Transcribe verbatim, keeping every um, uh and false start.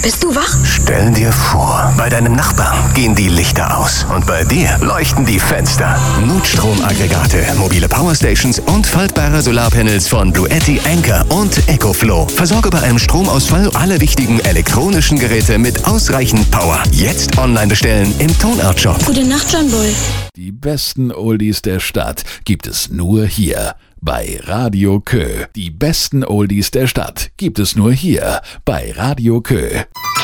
Bist du wach? Stell dir vor, bei deinem Nachbarn gehen die Lichter aus und bei dir leuchten die Fenster. Notstromaggregate, mobile Powerstations und faltbare Solarpanels von Bluetti, Anker und EcoFlow. Versorge bei einem Stromausfall alle wichtigen elektronischen Geräte mit ausreichend Power. Jetzt online bestellen im Tonart-Shop. Gute Nacht, John Boy. Die besten Oldies der Stadt gibt es nur hier bei Radio Kö. Die besten Oldies der Stadt gibt es nur hier bei Radio Kö.